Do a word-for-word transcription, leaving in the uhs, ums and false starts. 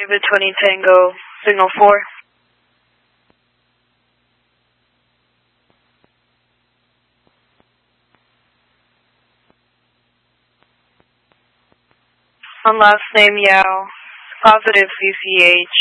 David twenty Tango, signal four. On last name Yao, positive C C H,